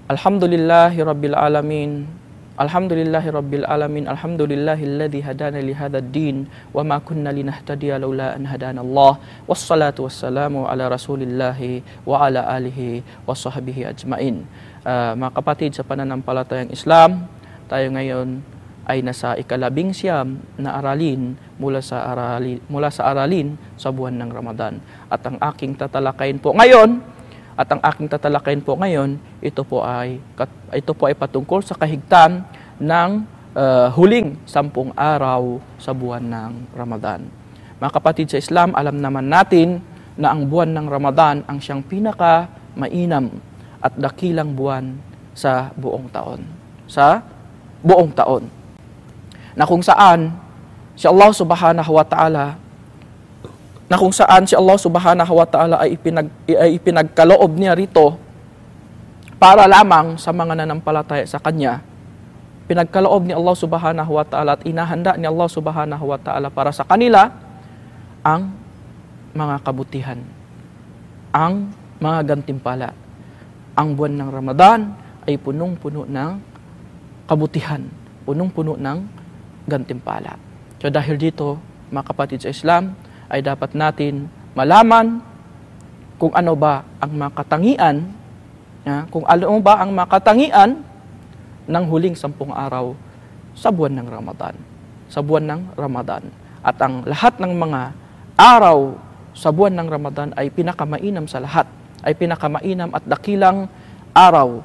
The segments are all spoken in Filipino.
Alhamdulillahi Rabbil Alamin. Alhamdulillahi Rabbil Alamin. Alhamdulillahilladzi hadana li hadzal din wa ma kunna linahtadiya laula an hadana Allah. Wassalatu wassalamu ala Rasulillahi wa ala alihi washabbihi ajmain. Mga kapatid sa pananampalatayang Islam, tayo ngayon ay nasa ika-11 na aralin mula sa aralin sa buwan ng Ramadan. At ang aking tatalakayin po ngayon, ito po ay patungkol sa kahigtan ng huling 10 araw sa buwan ng Ramadan. Mga kapatid sa Islam, alam naman natin na ang buwan ng Ramadan ang siyang pinaka-mainam at dakilang buwan sa buong taon. Na kung saan si Allah Subhanahu wa Ta'ala ay ipinagkaloob niya rito para lamang sa mga nanampalataya sa Kanya. Pinagkaloob ni Allah Subhanahu wa Ta'ala at inahanda ni Allah Subhanahu wa Ta'ala para sa kanila ang mga kabutihan, ang mga gantimpala. Ang buwan ng Ramadan ay punong-puno ng kabutihan, punong-puno ng gantimpala. So dahil dito, mga kapatid sa Islam, ay dapat natin malaman kung ano ba ang makatangian, ng huling 10 araw sa buwan ng Ramadan. At ang lahat ng mga araw sa buwan ng Ramadan ay pinakamainam sa lahat, ay pinakamainam at dakilang araw.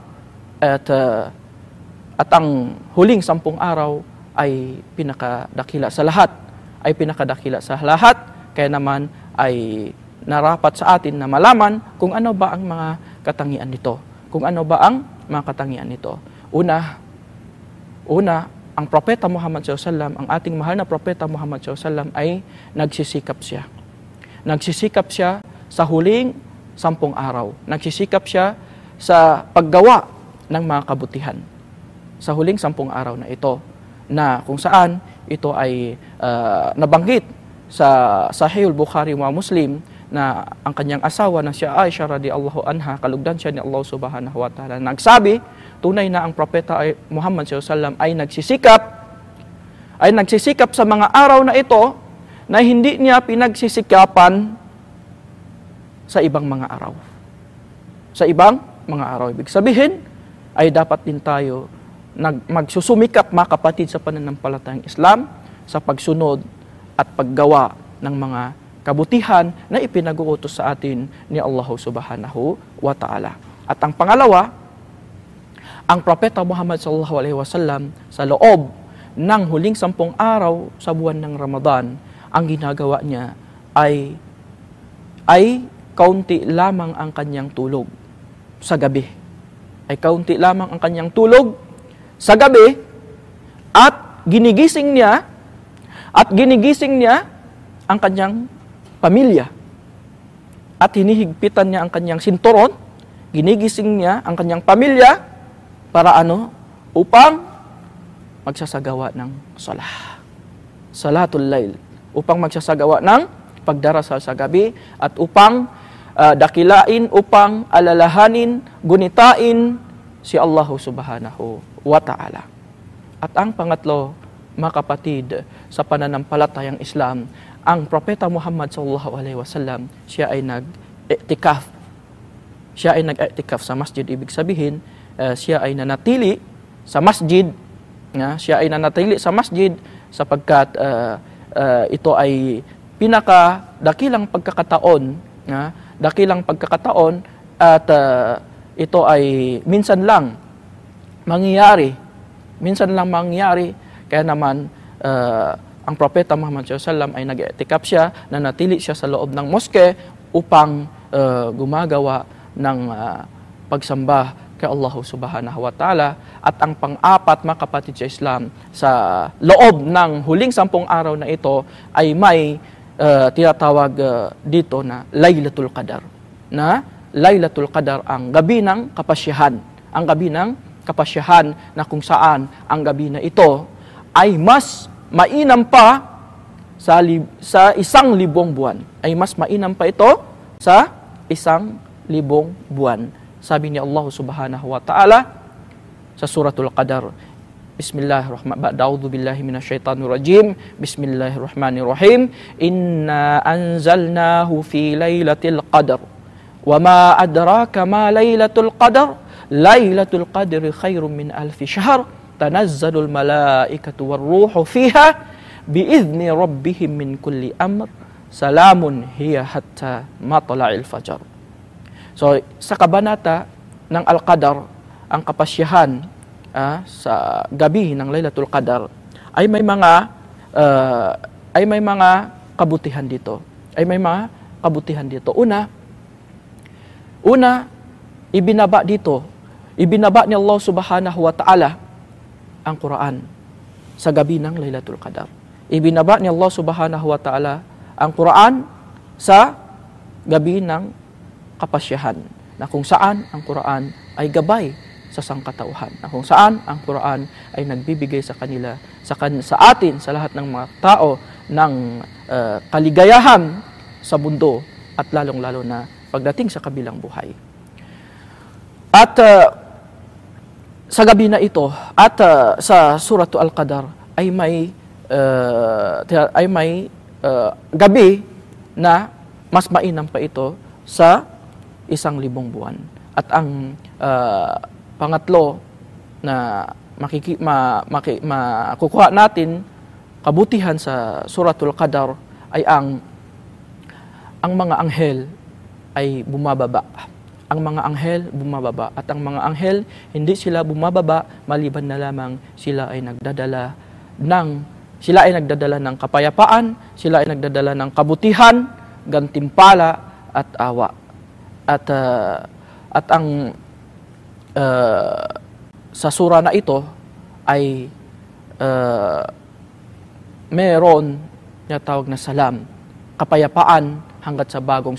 At ang huling 10 araw ay pinakadakila sa lahat, kaya naman ay narapat sa atin na malaman kung ano ba ang mga katangian nito. Una, ang Propeta Muhammad SAW, ang ating mahal na Propeta Muhammad SAW ay nagsisikap siya sa huling 10 araw. Nagsisikap siya sa paggawa ng mga kabutihan sa huling 10 araw na ito, na kung saan ito ay nabanggit sa Sahihul Bukhari wa Muslim na ang kanyang asawa na si Aisha radhiyallahu anha, kalugdan siya ni Allah Subhanahu wa Ta'ala, nagsabi, tunay na ang Propeta Muhammad SAW ay nagsisikap sa mga araw na ito na hindi niya pinagsisikapan sa ibang mga araw. Ibig sabihin ay dapat din tayo magsusumikap, mga kapatid, sa pananampalatayang Islam sa pagsunod at paggawa ng mga kabutihan na ipinag-uutos sa atin ni Allah Subhanahu wa Ta'ala. At ang pangalawa, ang Propeta Muhammad sallallahu alaihi wasallam sa loob ng huling 10 araw sa buwan ng Ramadan, ang ginagawa niya ay kaunti lamang ang kanyang tulog sa gabi. At ginigising niya ang kanyang pamilya. At hinihigpitan niya ang kanyang sinturon, ginigising niya ang kanyang pamilya para upang magsasagawa ng salatul lail, upang magsasagawa ng pagdarasal sa gabi, at upang dakilain, upang alalahanin, gunitain si Allah Subhanahu wa Ta'ala. At ang pangatlo, mga kapatid, sa pananampalatayang Islam, ang Propeta Muhammad sallallahu alaihi wasallam, siya ay nag-i'tikaf sa masjid. Ibig sabihin, siya ay nanatili sa masjid, sapagkat ito ay pinakadakilang pagkakataon, at ito ay minsan lang mangyayari. Kaya naman ang Propeta Muhammad SAW ay nag-i'tikaf siya, nanatili siya sa loob ng moske upang gumagawa ng pagsamba kay Allah Subhanahu wa Ta'ala. At ang pang-apat, mga kapatid sa Islam, sa loob ng huling 10 araw na ito ay may tinatawag dito na Laylatul Qadar. Laylatul Qadar, ang gabi ng kapasyahan. Na kung saan ang gabi na ito ay mas mainam pa sa 1,000 buwan. Ay mas mainam pa ito sa 1,000 buwan. Sabi ni Allah Subhanahu wa Ta'ala sa Suratul Qadar, Bismillahirrahmanirrahim. A'udzu billahi minasyaitonir rajim. Bismillahirrahmanirrahim. Inna anzalnahu fi lailatul qadar. Wa ma adraka ma lailatul qadar? Lailatul qadri khairum min alfi syahr. Tanazzalul malaikatu warruhu fiha biizni rabbihim min kulli amr. Salamun hiya hatta matla'il fajar. So, sa kabanata ng Al-Qadar, ang kapasyahan sa gabi ng Lailatul Qadar ay may mga kabutihan dito. Una, ibinaba ni Allah Subhanahu wa Ta'ala ang Quran sa gabi ng Lailatul Qadar. Ibinaba ni Allah Subhanahu wa Ta'ala ang Quran sa gabi ng kapasyahan, na kung saan ang Quran ay gabay sa sangkatauhan, na kung saan ang Quran ay nagbibigay sa kanila, sa atin, sa lahat ng mga tao ng kaligayahan sa mundo at lalong-lalo na pagdating sa kabilang buhay. At sa gabi na ito at sa Suratul Al-Qadar ay may gabi na mas mainam pa ito sa 1,000 buwan. At ang pangatlo na makukuha natin kabutihan sa Suratul Qadar ay ang mga anghel ay bumababa. Ang mga anghel bumababa. At ang mga anghel, hindi sila bumababa maliban na lamang sila ay nagdadala ng kapayapaan, sila ay nagdadala ng kabutihan, gantimpala at awa. At ang sa sura na ito ay meron na tawag na salam, kapayapaan hanggat sa bagong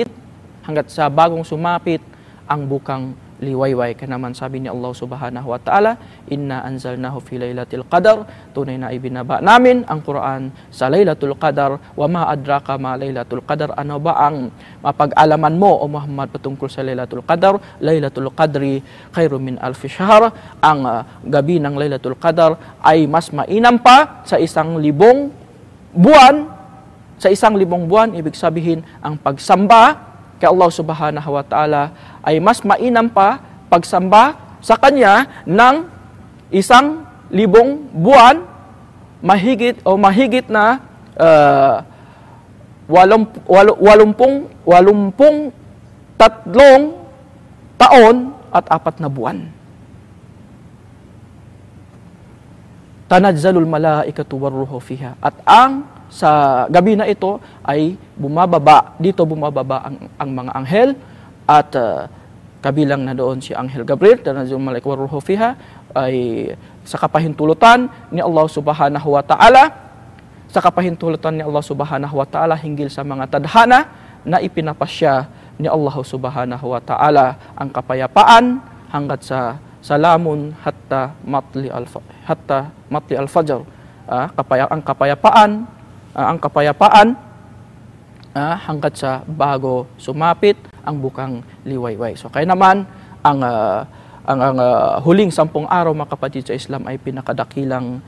sumapit ang bukang liwayway. Kaya naman sabi ni Allah Subhanahu wa Ta'ala, Inna anzalnahu fi lailatul qadar, tunay na ibinaba namin ang Quran sa Lailatul Qadar. Wa ma adraka ma Lailatul Qadar, ano ba ang mapag-alaman mo o Muhammad patungkol sa Lailatul Qadar? Lailatul Qadri khairum min alfi syahr. Ang gabi ng Lailatul Qadar ay mas mainam pa sa 1,000 buwan. Sa 1,000 buwan, ibig sabihin ang pagsamba kay Allah Subhanahu wa Ta'ala ay mas mainam pa pagsamba sa Kanya ng 1,000 buwan, mahigit na 83 taon at 4 na buwan. Tanazzalul malaikatu warruhu fiha. At sa gabi na ito ay bumababa ang mga anghel at kabilang na doon si Anghel Gabriel, tanazzalul malaikatu warruhu fiha, ay sa kapahintulutan ni Allah Subhanahu wa Ta'ala, hinggil sa mga tadhana na ipinapasya ni Allah Subhanahu wa Ta'ala ang kapayapaan hanggat sa salamun hatta matli al-fajr. Ang kapayapaan hanggat sa bago sumapit ang bukang liwayway. So kaya naman ang huling 10 araw, mga kapatid sa Islam, ay pinakadakilang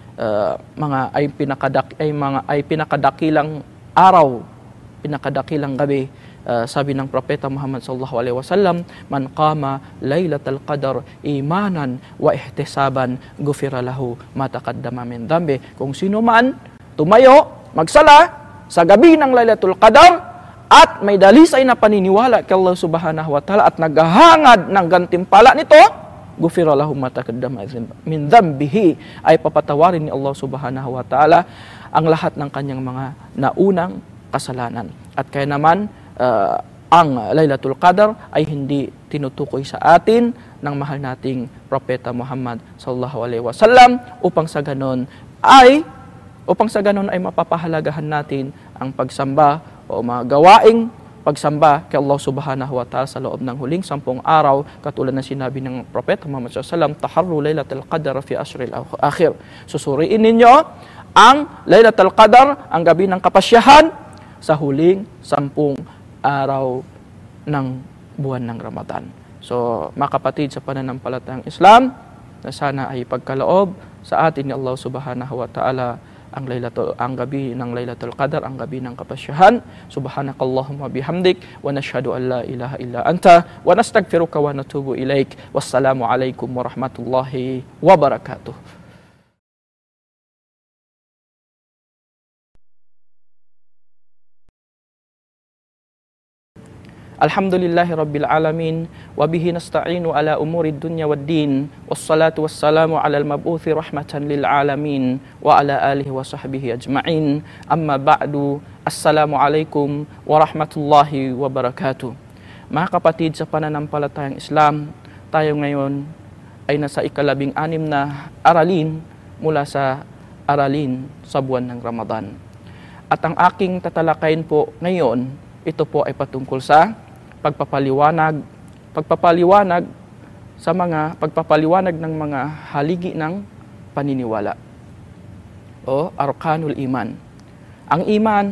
pinakadakilang araw, pinakadakilang gabi. Sabi ng Propeta Muhammad sallallahu alaihi wasallam, man qama lailatal qadar imanan wa ihtisaban ghufira lahu ma taqaddama min dhanbi. Kung sino man tumayo magsala sa gabi ng Lailatul Qadar at may dalisay na paniniwala kay Allah Subhanahu wa Ta'ala at naghahangad ng gantimpala nito, ghufira lahu ma taqaddama min dhanbihi, ay papatawarin ni Allah Subhanahu wa Ta'ala ang lahat ng kanyang mga naunang kasalanan. At kaya naman ang Lailatul Qadar ay hindi tinutukoy sa atin ng mahal nating Propeta Muhammad sallallahu alaihi wasallam upang sa ganon ay mapapahalagahan natin ang pagsamba o mga gawaing pagsamba kay Allah Subhanahu wa Ta'ala sa loob ng huling 10 araw, katulad ng sinabi ng Propeta Muhammad sallallahu alaihi wasallam, taharru Lailatul Qadar fi ashril akhir. Susuriin ninyo ang Lailatul Qadar, ang gabi ng kapasyahan, sa huling 10 araw ng buwan ng Ramadan. So, mga kapatid sa pananampalatayang Islam, na sana ay pagkaloob sa atin ni Allah subhanahu wa ta'ala ang gabi ng Laylatul Qadar, ang gabi ng kapasyahan. Subhanakallahumma bihamdik wa nashhadu an la ilaha illa anta wa nastaghfiruka wa natubu ilaik. Wassalamu alaikum warahmatullahi wabarakatuh. Alhamdulillahi Rabbil Alamin, wa bihi nasta'inu ala umuri dunya wad din, wassalatu wassalamu ala al-mab'uthi rahmatan lil alamin, wa ala alihi wa sahbihi ajma'in. Amma ba'du, assalamu alaikum wa rahmatullahi wa barakatuh. Mga kapatid sa pananampalatayang Islam, tayo ngayon ay nasa ika-16 na aralin mula sa aralin sa buwan ng Ramadan. At ang aking tatalakayin po ngayon, ito po ay patungkol sa pagpapaliwanag ng mga haligi ng paniniwala o arkanul iman. Ang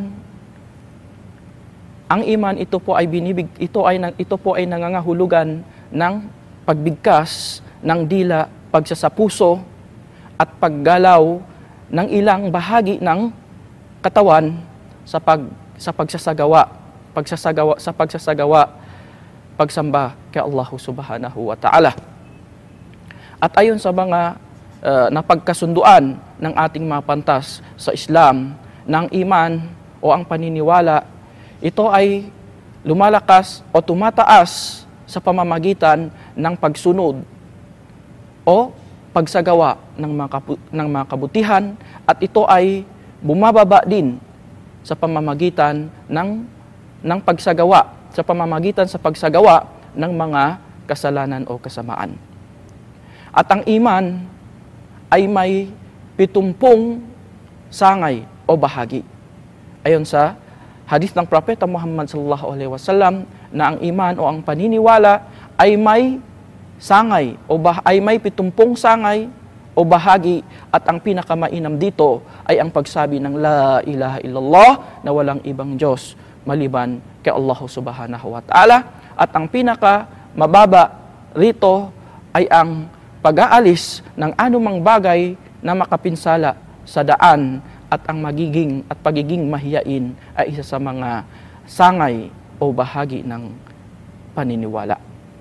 iman ito po ay nangangahulugan ng pagbigkas ng dila, pagsasapuso at paggalaw ng ilang bahagi ng katawan sa pagsamba kay Allah subhanahu wa ta'ala. At ayon sa mga napagkasunduan ng ating mga pantas sa Islam, ng iman o ang paniniwala, ito ay lumalakas o tumataas sa pamamagitan ng pagsunod o pagsagawa ng mga kabutihan, at ito ay bumababa din sa pamamagitan ng pagsagawa ng mga kasalanan o kasamaan. At ang iman ay may 70 sangay o bahagi. Ayon sa hadith ng Propeta Muhammad sallallahu alaihi wasallam, na ang iman o ang paniniwala ay may sangay ay may 70 sangay o bahagi, at ang pinakamainam dito ay ang pagsabi ng la ilaha illallah, na walang ibang Diyos maliban kay Allah subhanahu wa ta'ala. At ang pinaka mababa rito ay ang pag-aalis ng anumang bagay na makapinsala sa daan, at ang pagiging mahiyain ay isa sa mga sangay o bahagi ng paniniwala.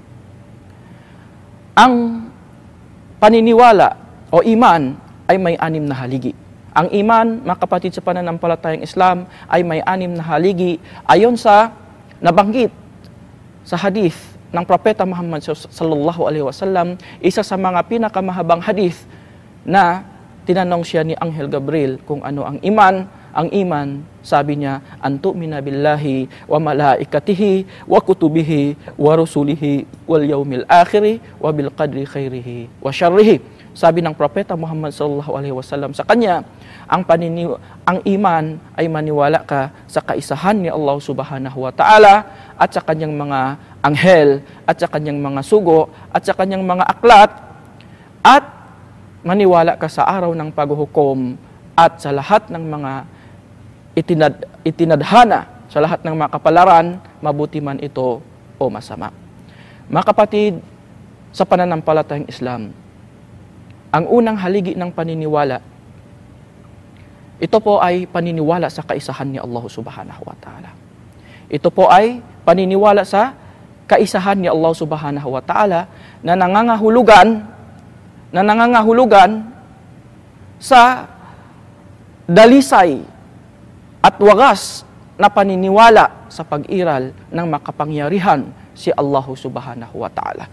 Ang paniniwala o iman ay may 6 na haligi. Ang iman, mga kapatid sa pananampalatayang Islam, ay may 6 na haligi ayon sa nabanggit sa hadith ng Propeta Muhammad sallallahu alaihi wasallam. Isa sa mga pinakamahabang hadith na tinanong siya ni Anghel Gabriel kung ano ang iman. Ang iman, sabi niya, an tu'mina billahi wa malaikatihi wa kutubihi wa rusulihi wal yawmil akhiri wa bil qadri khairihi wa syarrihi. Sabi ng Propeta Muhammad sallallahu alaihi wasallam sa kanya, ang iman ay maniwala ka sa kaisahan ni Allah subhanahu wa ta'ala, at sa kanyang mga anghel, at sa kanyang mga sugo, at sa kanyang mga aklat, at maniwala ka sa araw ng paghuhukom, at sa lahat ng mga itinadhana, sa lahat ng mga kapalaran, mabuti man ito o masama. Mga kapatid, sa pananampalatayang Islam, ang unang haligi ng paniniwala, ito po ay paniniwala sa kaisahan ni Allah subhanahu wa ta'ala. Ito po ay paniniwala sa kaisahan ni Allah subhanahu wa ta'ala na nangangahulugan sa dalisay at wagas na paniniwala sa pag-iral ng makapangyarihan si Allah subhanahu wa ta'ala.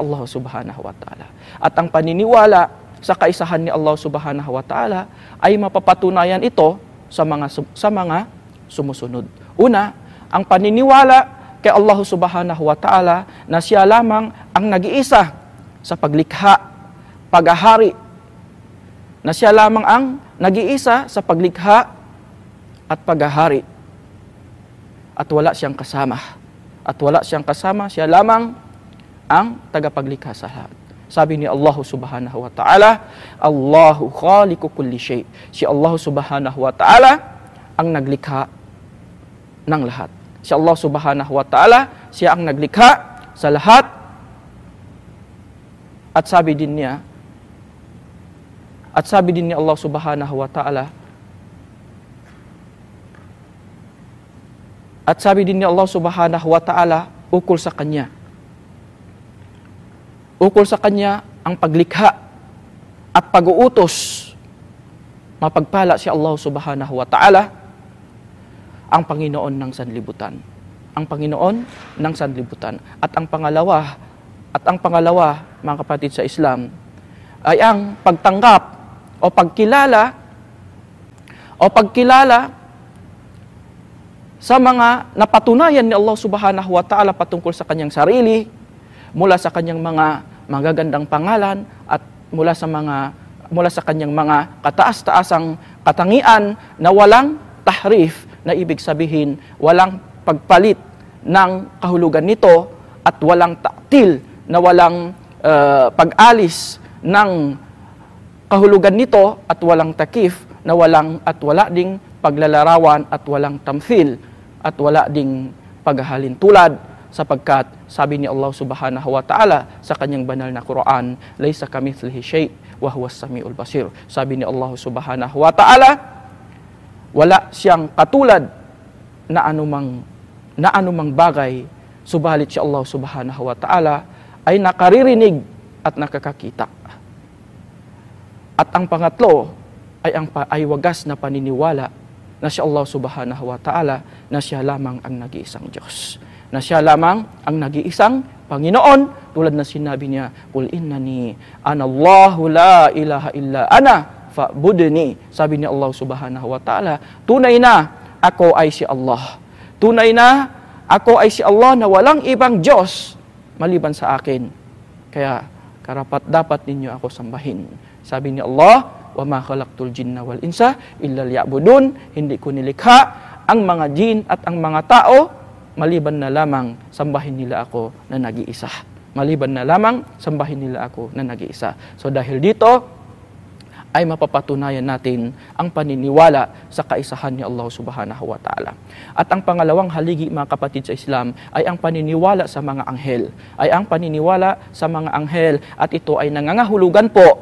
At ang paniniwala sa kaisahan ni Allah subhanahu wa ta'ala ay mapapatunayan ito sa mga sumusunod. Una, ang paniniwala kay Allah subhanahu wa ta'ala na siya lamang ang nag-iisa sa paglikha, paghahari, na siya lamang ang nag-iisa sa paglikha at paghahari, at wala siyang kasama, siya lamang ang tagapaglikha sa lahat. Sabi ni Allah subhanahu wa ta'ala, Allahu khaliqu kulli shay. Si Allah subhanahu wa ta'ala ang naglikha ng lahat. Si Allah subhanahu wa ta'ala, siya ang naglikha sa lahat At sabi din ni Allah Subhanahu wa Ta'ala, ukol sa Kanya ang paglikha at pag-uutos. Mapagpala si Allah Subhanahu wa Ta'ala, ang Panginoon ng sanlibutan. Ang Panginoon ng sanlibutan. At ang pangalawa, mga kapatid sa Islam, ay ang pagtanggap o pagkilala sa mga napatunayan ni Allah Subhanahu wa Ta'ala patungkol sa Kanyang sarili, mula sa Kanyang mga magagandang pangalan at mula sa Kanyang mga kataas-taasang katangian na walang tahrif, na ibig sabihin walang pagpalit ng kahulugan nito at walang taktil, na walang pag-alis ng kahulugan nito at walang takif, na wala ding paglalarawan at walang tamthil at wala ding paghahalin tulad, sapagkat sabi ni Allah Subhanahu wa Ta'ala sa Kanyang banal na Quran, laysa kamithlihi shay' wa huwas samiul basir. Sabi ni Allah Subhanahu wa Ta'ala, wala siyang katulad na anumang bagay, subalit si Allah Subhanahu wa Ta'ala ay nakaririnig at nakakakita. At ang pangatlo ay wagas na paniniwala na si Allah Subhanahu wa Ta'ala na siya lamang ang nag-iisang Diyos. Na siya lamang ang nag-iisang Panginoon, tulad na sinabi niya, "Qul innani anallahu la ilaha illa ana fa'budni." Sabi ni Allah Subhanahu wa Ta'ala, tunay na ako ay si Allah. Tunay na ako ay si Allah na walang ibang Diyos maliban sa akin. Kaya karapat dapat ninyo ako sambahin. Sabi ni Allah, "Wa ma khalaqtul jinna wal insa illa liya'budun." Hindi ko nilikha ang mga jin at ang mga tao maliban na lamang sambahin nila ako na nag-iisa. Maliban na lamang sambahin nila ako na nag-iisa. So dahil dito ay mapapatunayan natin ang paniniwala sa kaisahan ni Allah Subhanahu wa Ta'ala. At ang pangalawang haligi, mga kapatid sa Islam, ay ang paniniwala sa mga anghel. At ito ay nangangahulugan po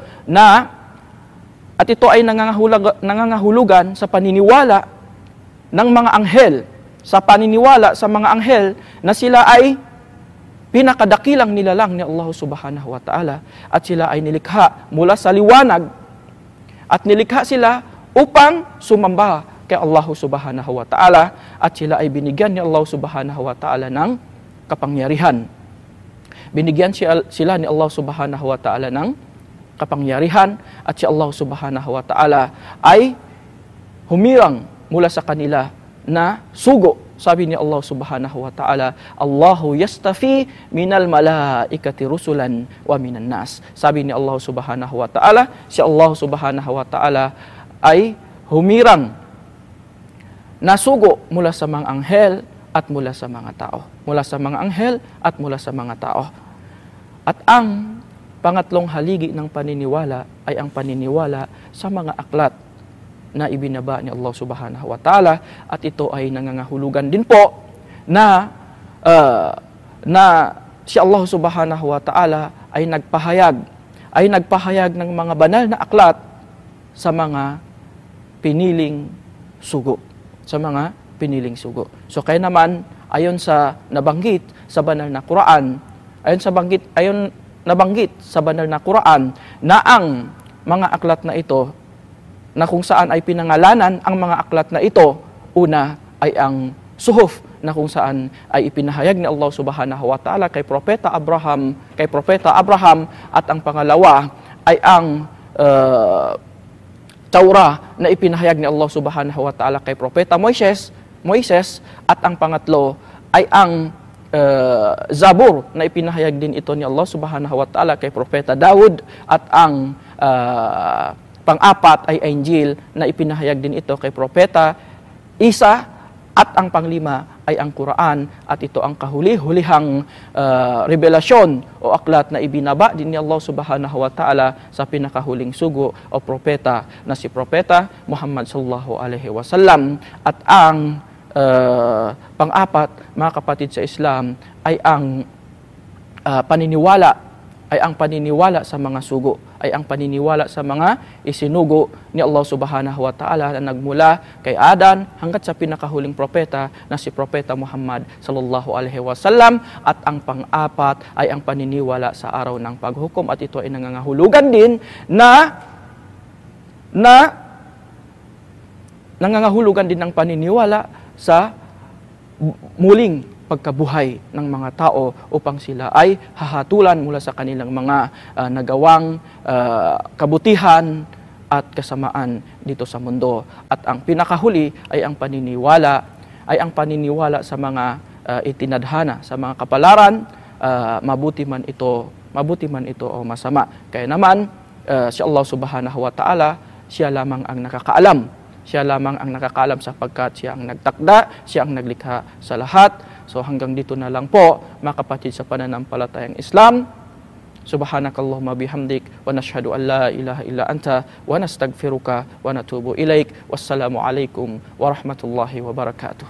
nangangahulugan sa paniniwala ng mga anghel, sa paniniwala sa mga anghel na sila ay pinakadakilang nilalang ni Allah Subhanahu wa Ta'ala, at sila ay nilikha mula sa liwanag, at nilikha sila upang sumamba kay Allah Subhanahu wa Ta'ala, at sila ay binigyan ni Allah Subhanahu wa Ta'ala ng kapangyarihan. Binigyan sila ni Allah Subhanahu wa Ta'ala ng kapangyarihan, at si Allah Subhanahu wa Ta'ala ay humirang mula sa kanila na sugo. Sabi ni Allah Subhanahu wa Ta'ala, "Allahu yastafi minal malaikati rusulan wa minan nas." Sabi ni Allah Subhanahu wa Ta'ala, si Allah Subhanahu wa Ta'ala ay humirang na sugo mula sa mga anghel at mula sa mga tao. Mula sa mga anghel at mula sa mga tao. At ang pangatlong haligi ng paniniwala ay ang paniniwala sa mga aklat na ibinaba ni Allah Subhanahu wa Ta'ala, at ito ay nangangahulugan din po na si Allah Subhanahu wa Ta'ala ay nagpahayag ng mga banal na aklat sa mga piniling sugo. So kaya naman, ayon sa nabanggit sa banal na Quran, nabanggit sa banal na Quran na ang mga aklat na ito, na kung saan ay pinangalanan ang mga aklat na ito, una ay ang suhuf, na kung saan ay ipinahayag ni Allah Subhanahu wa Ta'ala kay Propeta Abraham, at ang pangalawa ay ang Taurah na ipinahayag ni Allah Subhanahu wa Ta'ala kay Propeta Moises, at ang pangatlo ay ang Zabur na ipinahayag din ito ni Allah Subhanahu wa Ta'ala kay Propeta Daud, at ang pang-apat ay Injil na ipinahayag din ito kay Propeta Isa, at ang panglima ay ang Quran, at ito ang kahuli-hulihang revelasyon o aklat na ibinaba din ni Allah Subhanahu wa Ta'ala sa pinakahuling sugo o propeta na si Propeta Muhammad sallallahu alaihi wasallam. At ang pang-apat, mga kapatid sa Islam, ay ang paniniwala ay ang paniniwala sa mga sugo, ay ang paniniwala sa mga isinugo ni Allah subhanahu wa ta'ala na nagmula kay Adan hanggat sa pinakahuling propeta na si Propeta Muhammad sallallahu alaihi wasallam. At ang pang-apat ay ang paniniwala sa araw ng paghukom, at ito ay nangangahulugan din na nangangahulugan din ng paniniwala sa muling pagkabuhay ng mga tao upang sila ay hahatulan mula sa kanilang mga nagawang kabutihan at kasamaan dito sa mundo. At ang pinakahuli ay ang paniniwala sa mga itinadhana, sa mga kapalaran, mabuti man ito o masama. Kaya naman si Allah subhanahu wa ta'ala, siya lamang ang nakakaalam. Siya lamang ang nakakaalam sapagkat siya ang nagtakda, siya ang naglikha sa lahat. So hanggang dito na lang po, mga kapatid sa pananampalatayang Islam. Subhanakallahumma bihamdik wa nashhadu an la ilaha illa anta wa nastaghfiruka wa natubu ilaik. Wassalamu alaikum warahmatullahi wabarakatuh.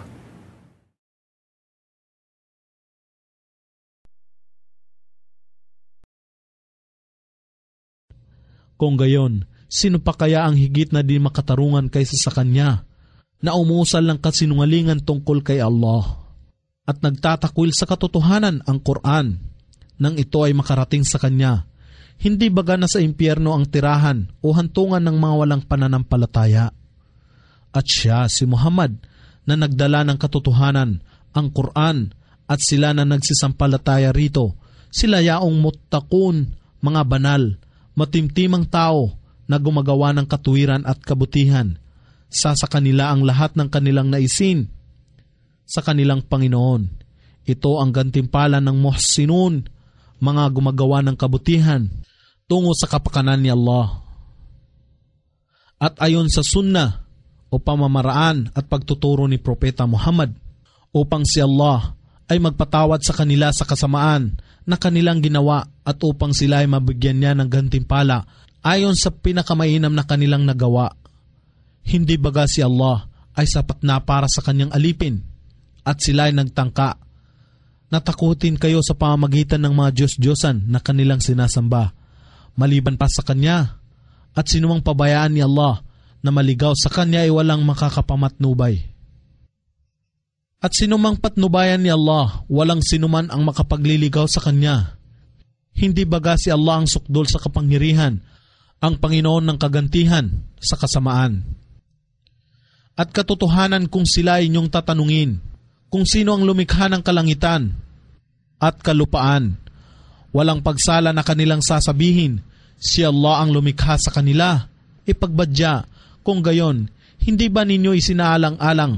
Kung gayon, sino pa kaya ang higit na di makatarungan kaysa sa Kanya, na umusal ng kasinungalingan tungkol kay Allah, at nagtatakwil sa katotohanan ang Quran, nang ito ay makarating sa Kanya? Hindi baga na sa impyerno ang tirahan o hantungan ng mga walang pananampalataya? At siya, si Muhammad, na nagdala ng katotohanan, ang Quran, at sila na nagsisampalataya rito, sila yaong muttaqun, mga banal, matimtimang tao na gumagawa ng katuwiran at kabutihan. Sa kanila ang lahat ng kanilang naisin sa kanilang Panginoon. Ito ang gantimpala ng muhsinun, mga gumagawa ng kabutihan tungo sa kapakanan ni Allah. At ayon sa sunnah o pamamaraan at pagtuturo ni Propeta Muhammad, upang si Allah ay magpatawad sa kanila sa kasamaan na kanilang ginawa at upang sila ay mabigyan niya ng gantimpala ayon sa pinakamainam na kanilang nagawa. Hindi baga si Allah ay sapat na para sa kanyang alipin, at sila ay nagtangka. Natakutin kayo sa pamamagitan ng mga Diyos-Diyosan na kanilang sinasamba, maliban pa sa Kanya, at sinumang pabayaan ni Allah na maligaw sa Kanya ay walang makakapamatnubay. At sinumang patnubayan ni Allah, walang sinuman ang makapagliligaw sa Kanya. Hindi baga si Allah ang sukdol sa kapangyarihan, ang Panginoon ng kagantihan sa kasamaan. At katotohanan kung sila inyong tatanungin, kung sino ang lumikha ng kalangitan at kalupaan, walang pagsala na kanilang sasabihin, si Allah ang lumikha sa kanila. Ipagbadya, kung gayon, hindi ba ninyo isinaalang-alang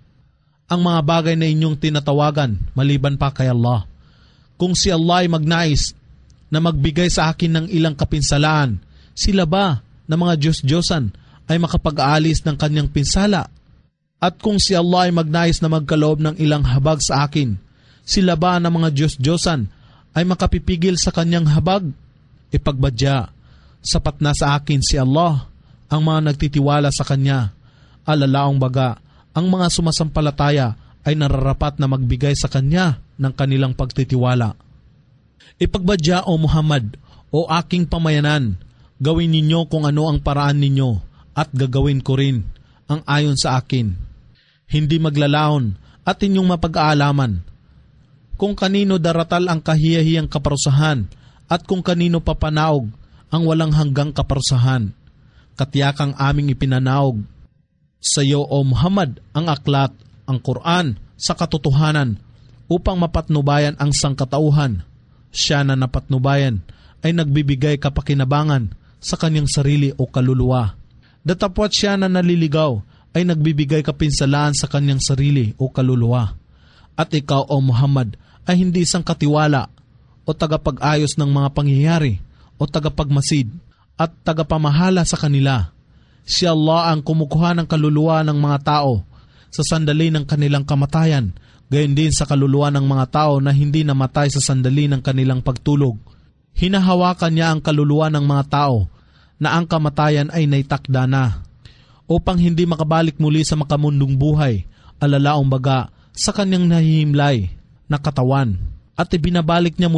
ang mga bagay na inyong tinatawagan maliban pa kay Allah? Kung si Allah ay magnais na magbigay sa akin ng ilang kapinsalaan, sila ba na mga Diyos-Diyosan ay makapag-aalis ng kanyang pinsala? At kung si Allah ay magnais na magkaloob ng ilang habag sa akin, sila ba na mga Diyos-Diyosan ay makapipigil sa kanyang habag? Ipagbadya, sapat na sa akin si Allah, ang mga nagtitiwala sa Kanya. Alalaong baga, ang mga sumasampalataya ay nararapat na magbigay sa Kanya ng kanilang pagtitiwala. Ipagbadya, O Muhammad, o aking pamayanan, gawin ninyo kung ano ang paraan ninyo at gagawin ko rin ang ayon sa akin. Hindi maglalaon at inyong mapag-aalaman kung kanino daratal ang kahiyahiyang kaparusahan at kung kanino papanaog ang walang hanggang kaparusahan. Katiyakang aming ipinanaog sa iyo, O Muhammad, ang aklat, ang Quran, sa katotohanan upang mapatnubayan ang sangkatauhan. Siya na napatnubayan ay nagbibigay kapakinabangan sa kanyang sarili o kaluluwa. Datapwat siya na naliligaw ay nagbibigay kapinsalaan sa kanyang sarili o kaluluwa. At ikaw, O Muhammad, ay hindi isang katiwala o tagapag-ayos ng mga pangyayari o tagapagmasid at tagapamahala sa kanila. Si Allah ang kumukuha ng kaluluwa ng mga tao sa sandali ng kanilang kamatayan, gayon din sa kaluluwa ng mga tao na hindi namatay sa sandali ng kanilang pagtulog. Hinahawakan niya ang kaluluwa ng mga tao na ang kamatayan ay naitakda na, upang hindi makabalik muli sa makamundong buhay, alalaong baga sa kanyang nahihimlay na katawan, at ibinabalik niya muli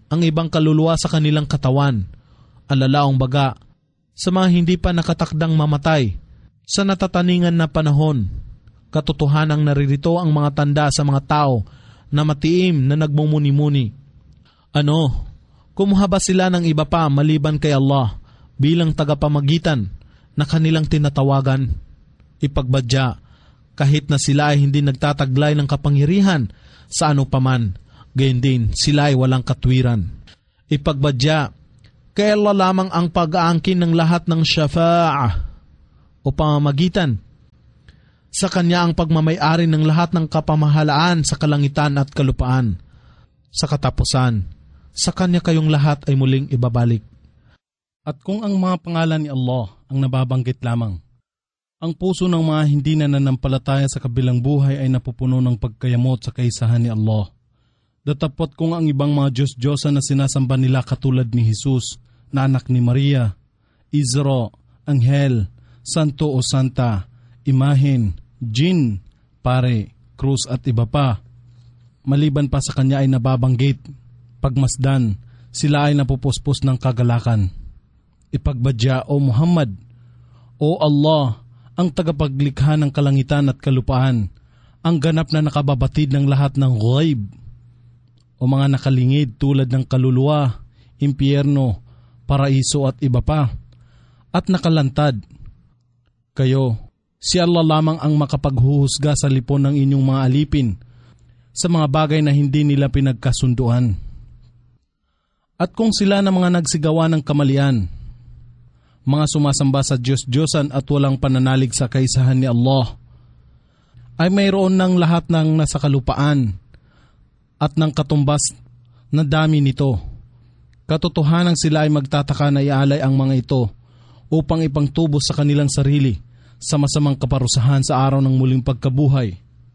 ang ibang kaluluwa sa kanilang katawan, alalaong baga, sa mga hindi pa nakatakdang mamatay, sa natataningan na panahon. Katotohanang naririto ang mga tanda sa mga tao na matiim na nagmumuni-muni. Ano, kumuha ba sila ng iba pa maliban kay Allah bilang tagapamagitan na kanilang tinatawagan? Ipagbadya, kahit na sila ay hindi nagtataglay ng kapangyarihan sa ano paman, gayon din sila ay walang katwiran. Ipagbadya, kay Allah lamang ang pag-aangkin ng lahat ng syafa'ah o pamamagitan. Sa Kanya ang pagmamayari ng lahat ng kapamahalaan sa kalangitan at kalupaan. Sa katapusan, sa Kanya kayong lahat ay muling ibabalik. At kung ang mga pangalan ni Allah ang nababanggit lamang, ang puso ng mga hindi na nananampalataya sa kabilang buhay ay napupuno ng pagkayamot sa kaisahan ni Allah. Datapot kung ang ibang mga Diyos-Diyosa na sinasamba nila katulad ni Jesus, na anak ni Maria, Isra, Anghel, Santo o Santa, imahen, jin, pare, krus at iba pa. Maliban pa sa Kanya ay nababanggit, pagmasdan, sila ay napupuspos ng kagalakan. Ipagbadya, O Muhammad, O Allah, ang tagapaglikha ng kalangitan at kalupaan, ang ganap na nakababatid ng lahat ng ghaib, o mga nakalingid tulad ng kaluluwa, impyerno, paraiso at iba pa, at nakalantad. Kayo, si Allah lamang ang makapaghuhusga sa lipon ng inyong mga alipin sa mga bagay na hindi nila pinagkasunduan. At kung sila na mga nagsigawa ng kamalian, mga sumasamba sa Diyos-Diyosan at walang pananalig sa kaisahan ni Allah, ay mayroon ng lahat ng nasa kalupaan at ng katumbas na dami nito. Katotohanan sila ay magtataka na ialay ang mga ito upang ipangtubos sa kanilang sarili sa masamang kaparusahan sa araw ng muling pagkabuhay.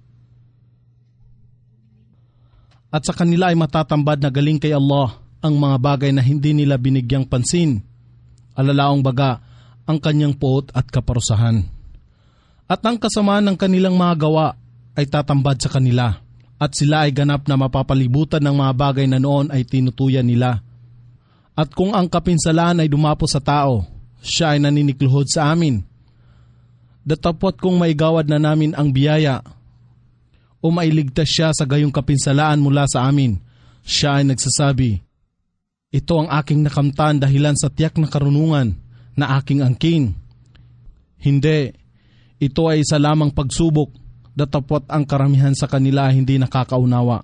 At sa kanila ay matatambad na galing kay Allah ang mga bagay na hindi nila binigyang pansin, alalaong baga ang kanyang puot at kaparusahan. At ang kasamaan ng kanilang mga gawa ay tatambad sa kanila, at sila ay ganap na mapapalibutan ng mga bagay na noon ay tinutuyan nila. At kung ang kapinsalaan ay dumapo sa tao, siya ay naninikluhod sa amin. Datapot kung maigawad na namin ang biyaya o mailigtas siya sa gayong kapinsalaan mula sa amin, siya ay nagsasabi, ito ang aking nakamtan dahilan sa tiyak na karunungan na aking angkin. Hindi, ito ay isa lamang pagsubok, datapot ang karamihan sa kanila ay hindi nakakaunawa.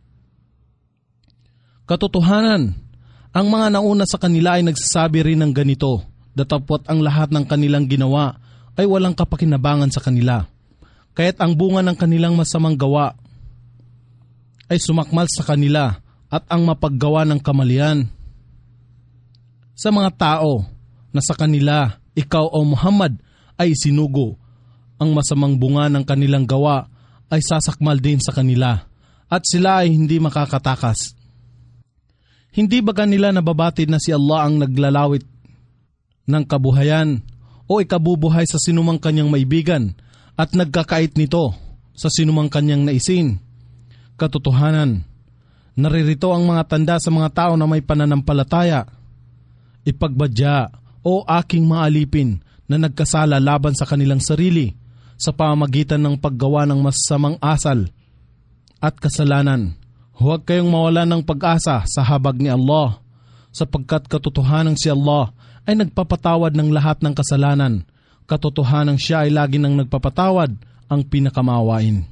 Katotohanan, ang mga nauna sa kanila ay nagsasabi rin ng ganito, datapot ang lahat ng kanilang ginawa ay walang kapakinabangan sa kanila. Kaya't ang bunga ng kanilang masamang gawa ay sumakmal sa kanila at ang mapaggawa ng kamalian. Sa mga tao na sa kanila, ikaw o Muhammad ay sinugo, ang masamang bunga ng kanilang gawa ay sasakmal din sa kanila at sila ay hindi makakatakas. Hindi ba kanila nababatid na si Allah ang naglalawit ng kabuhayan o ikabubuhay sa sinumang kanyang maibigan at nagkakait nito sa sinumang kanyang naisin? Katotohanan, naririto ang mga tanda sa mga tao na may pananampalataya. Ipagbadya, O aking mga alipin na nagkasala laban sa kanilang sarili sa pamamagitan ng paggawa ng masamang asal at kasalanan. Huwag kayong mawalan ng pag-asa sa habag ni Allah, sapagkat katotohanan si Allah ay nagpapatawad ng lahat ng kasalanan. Katotohanan siya ay lagi nang nagpapatawad, ang pinakamaawain.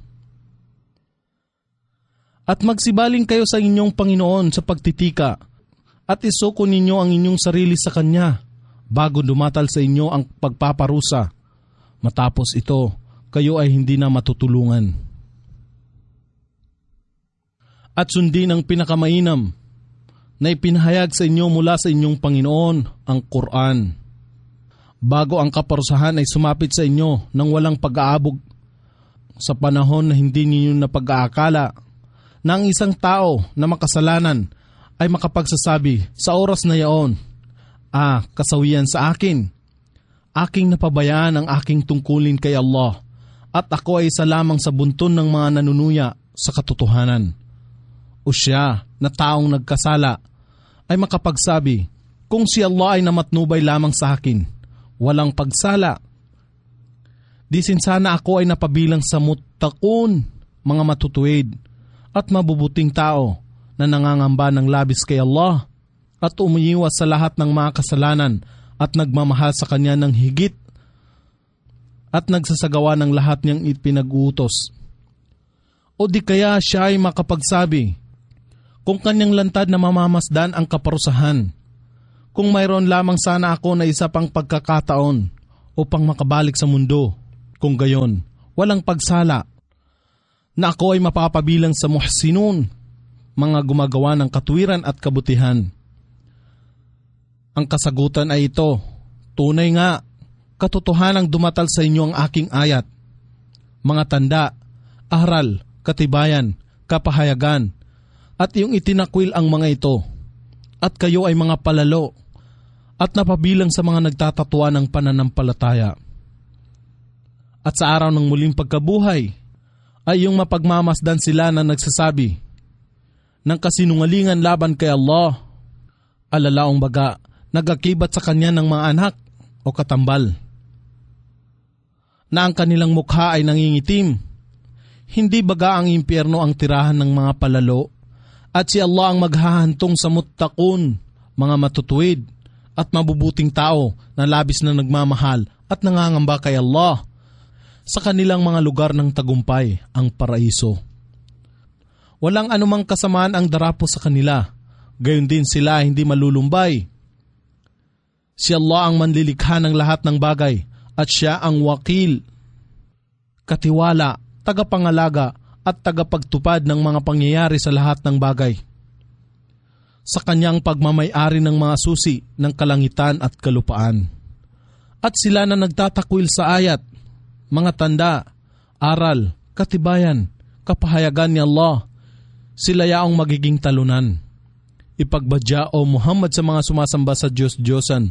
At magsibaling kayo sa inyong Panginoon sa pagtitika, at isuko ninyo ang inyong sarili sa Kanya, bago dumatal sa inyo ang pagpaparusa. Matapos ito, kayo ay hindi na matutulungan. At sundin ang pinakamainam na ipinahayag sa inyo mula sa inyong Panginoon, ang Quran, bago ang kaparusahan ay sumapit sa inyo nang walang pag-aabog sa panahon na hindi ninyo napag-aakala na ang isang tao na makasalanan ay makapagsasabi sa oras na yaon, kasawian sa akin, aking napabayaan ang aking tungkulin kay Allah at ako ay isa lamang sa bunton ng mga nanunuya sa katotohanan. O siya na taong nagkasala ay makapagsabi, kung si Allah ay namatnubay lamang sa akin, walang pagsala, disin sana ako ay napabilang sa muttaqun, mga matutuwid at mabubuting tao na nangangamba ng labis kay Allah at umiiwas sa lahat ng mga kasalanan at nagmamahal sa Kanya ng higit at nagsasagawa ng lahat niyang ipinag-uutos. O di kaya siya ay makapagsabi, kung kanyang lantad na mamamasdan ang kaparusahan, kung mayroon lamang sana ako na isa pang pagkakataon upang makabalik sa mundo, kung gayon, walang pagsala, na ako ay mapapabilang sa muhsinun, mga gumagawa ng katuwiran at kabutihan. Ang kasagutan ay ito, tunay nga, katotohanang dumatal sa inyo ang aking ayat, mga tanda, aral, katibayan, kapahayagan, at iyong itinakwil ang mga ito, at kayo ay mga palalo, at napabilang sa mga nagtatatuwa ng pananampalataya. At sa araw ng muling pagkabuhay, ay iyong mapagmamasdan sila na nagsasabi ng kasinungalingan laban kay Allah, alalaong baga, nagakibat sa kanya ng mga anak o katambal, na ang kanilang mukha ay nangingitim. Hindi baga ang impyerno ang tirahan ng mga palalo, at si Allah ang maghahantong sa muttaqun, mga matutuwid at mabubuting tao na labis na nagmamahal at nangangamba kay Allah, sa kanilang mga lugar ng tagumpay, ang paraiso. Walang anumang kasamaan ang darapo sa kanila, gayon din sila hindi malulumbay. Si Allah ang manlilikha ng lahat ng bagay at siya ang wakil, katiwala, tagapangalaga at tagapagtupad ng mga pangyayari sa lahat ng bagay. Sa kanyang pagmamay-ari ng mga susi ng kalangitan at kalupaan. At sila na nagtatakwil sa ayat, mga tanda, aral, katibayan, kapahayagan ni Allah, sila yaong magiging talunan. Ipagbadya o Muhammad sa mga sumasamba sa Diyos-Diyosan.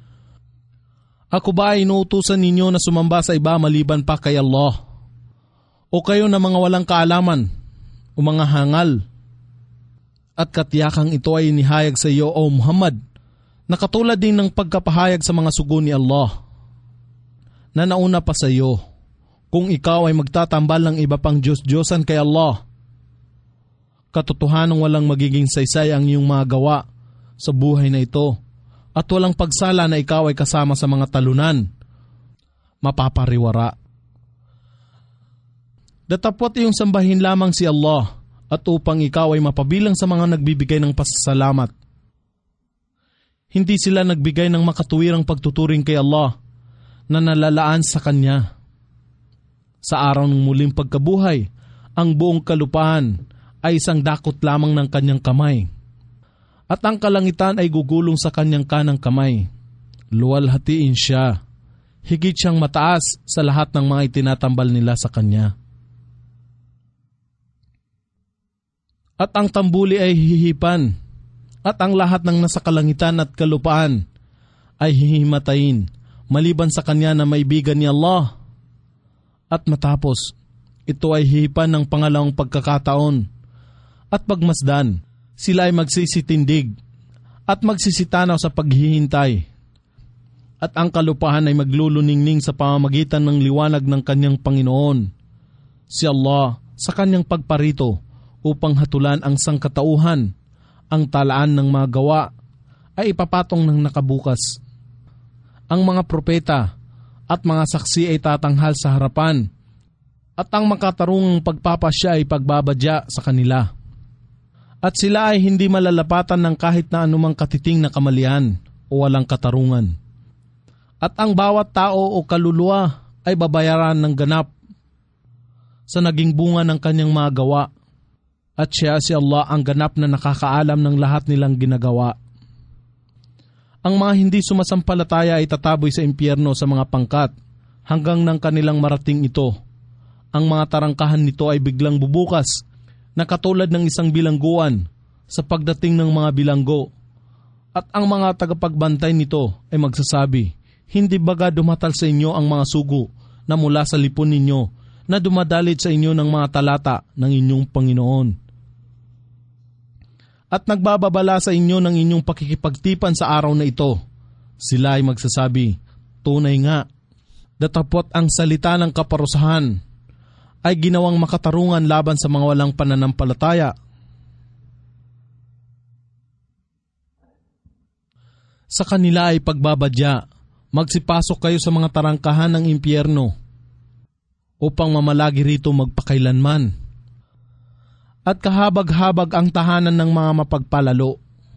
Ako ba ay inuutusan ninyo na sumamba sa iba maliban pa kay Allah? O kayo na mga walang kaalaman o mga hangal? At katiyakang ito ay inihayag sa iyo o Muhammad, na katulad din ng pagkapahayag sa mga sugo ni Allah, na nauna pa sa iyo, kung ikaw ay magtatambal ng iba pang Diyos-Diyosan kay Allah. Katotohanang walang magiging saysay ang iyong mga gawa sa buhay na ito, at walang pagsala na ikaw ay kasama sa mga talunan, mapapariwara. Datapwat iyong sambahin lamang si Allah at upang ikaw ay mapabilang sa mga nagbibigay ng pasasalamat. Hindi sila nagbigay ng makatuwirang pagtuturing kay Allah na nalalaan sa Kanya. Sa araw ng muling pagkabuhay, ang buong kalupaan ay isang dakot lamang ng Kanyang kamay. At ang kalangitan ay gugulong sa Kanyang kanang kamay. Luwalhatiin siya. Higit siyang mataas sa lahat ng mga itinatambal nila sa Kanya. At ang tambuli ay hihipan, at ang lahat ng nasa kalangitan at kalupaan ay hihimatayin, maliban sa Kanya na maibigan ni Allah. At matapos, ito ay hihipan ng pangalawang pagkakataon. At pagmasdan, sila ay magsisitindig at magsisitanaw sa paghihintay. At ang kalupahan ay magluluningning sa pamamagitan ng liwanag ng Kanyang Panginoon, si Allah, sa Kanyang pagparito, upang hatulan ang sangkatauhan. Ang talaan ng mga gawa ay ipapatong ng nakabukas. Ang mga propeta at mga saksi ay tatanghal sa harapan, at ang makatarungang pagpapasya ay pagbabadya sa kanila. At sila ay hindi malalapatan ng kahit na anumang katiting na kamalian o walang katarungan. At ang bawat tao o kaluluwa ay babayaran ng ganap sa naging bunga ng kanyang mga gawa. At siya si Allah ang ganap na nakakaalam ng lahat nilang ginagawa. Ang mga hindi sumasampalataya ay tataboy sa impyerno sa mga pangkat hanggang nang kanilang marating ito. Ang mga tarangkahan nito ay biglang bubukas na katulad ng isang bilangguan sa pagdating ng mga bilanggo. At ang mga tagapagbantay nito ay magsasabi, hindi baga dumatal sa inyo ang mga sugo na mula sa lipon ninyo na dumadalit sa inyo ng mga talata ng inyong Panginoon. at nagbababala sa inyo ng inyong pakikipagtipan sa araw na ito. Sila ay magsasabi, tunay nga, datapot ang salita ng kaparusahan ay ginawang makatarungan laban sa mga walang pananampalataya. Sa kanila ay pagbabadya, magsipasok kayo sa mga tarangkahan ng impyerno upang mamalagi rito magpakailanman. At kahabag-habag ang tahanan ng mga mapagpalalo.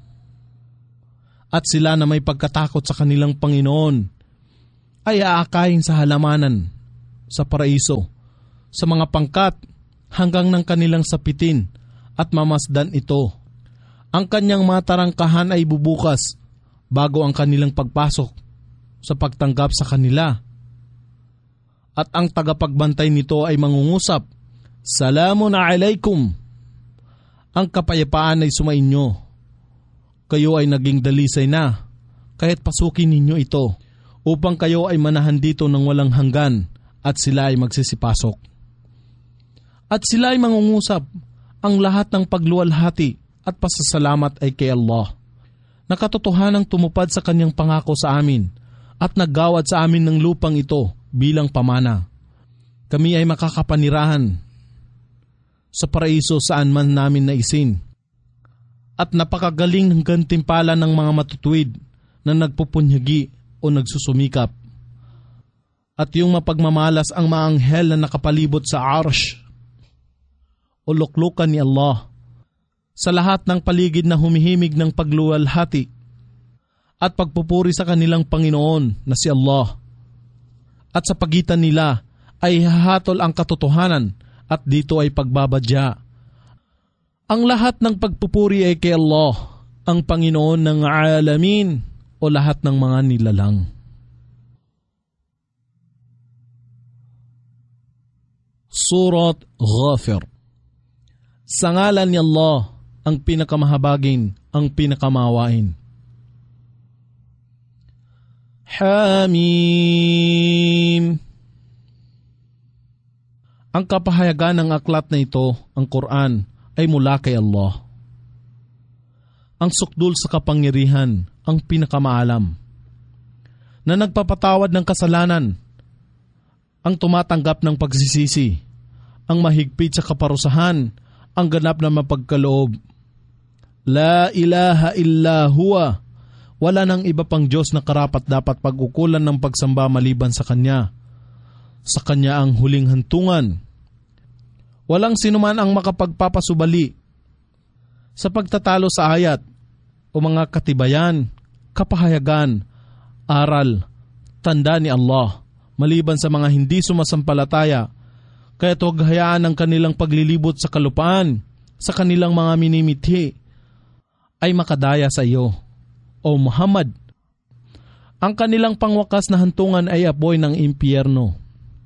At sila na may pagkatakot sa kanilang Panginoon ay aakayin sa halamanan, sa paraiso, sa mga pangkat hanggang ng kanilang sapitin at mamasdan ito. Ang kanyang mga tarangkahan ay bubukas bago ang kanilang pagpasok sa pagtanggap sa kanila. At ang tagapagbantay nito ay mangungusap, Salamun alaikum. Ang kapayapaan ay sumainyo. Kayo ay naging dalisay na, kaya't pasukin ninyo ito, upang kayo ay manahan dito ng walang hanggan at sila ay magsisipasok. At sila ay mangungusap, ang lahat ng pagluwalhati at pasasalamat ay kay Allah. Nakatotohanang tumupad sa kanyang pangako sa amin at naggawad sa amin ng lupang ito bilang pamana. Kami ay makakapanirahan sa paraiso saan man namin naisin. At napakagaling ng gantimpala ng mga matutuwid na nagpupunyagi o nagsusumikap. At yung mapagmamalas ang mga anghel na nakapalibot sa arsh o luklukan ni Allah sa lahat ng paligid na humihimig ng pagluwalhati at pagpupuri sa kanilang Panginoon na si Allah. At sa pagitan nila ay hahatol ang katotohanan at dito ay pagbabadya. Ang lahat ng pagpupuri ay kay Allah, ang Panginoon ng alamin o lahat ng mga nilalang. Surat Ghafir. Sa ngalan ni Allah, ang pinakamahabagin, ang pinakamawain. Hamim. Ang kapahayagan ng aklat na ito, ang Quran, ay mula kay Allah. Ang sukdul sa kapangyarihan, ang pinakamaalam, na nagpapatawad ng kasalanan, ang tumatanggap ng pagsisisi, ang mahigpit sa kaparusahan, ang ganap na mapagkaloob. La ilaha illa huwa. Wala nang iba pang Diyos na karapat dapat pag-ukulan ng pagsamba maliban sa Kanya. Sa Kanya ang huling hantungan. Walang sinuman ang makapagpapasubali sa pagtatalo sa ayat o mga katibayan, kapahayagan, aral, tanda ni Allah, maliban sa mga hindi sumasampalataya, kaya't huwag hayaan ang kanilang paglilibot sa kalupaan, sa kanilang mga minimithi, ay makadaya sa iyo, O Muhammad. Ang kanilang pangwakas na hantungan ay apoy ng impyerno.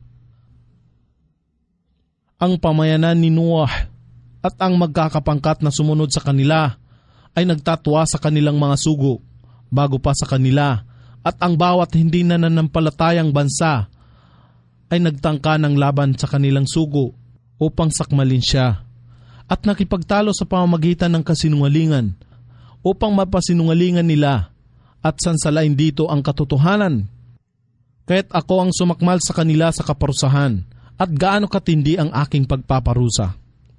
Ang pamayanan ni Nuh at ang magkakapangkat na sumunod sa kanila ay nagtatwa sa kanilang mga sugo bago pa sa kanila, at ang bawat hindi nananampalatayang bansa ay nagtangka ng laban sa kanilang sugo upang sakmalin siya at nakipagtalo sa pamamagitan ng kasinungalingan upang mapasinungalingan nila at sansalain dito ang katotohanan. Kaya't ako ang sumakmal sa kanila sa kaparusahan at gaano katindi ang aking pagpaparusa.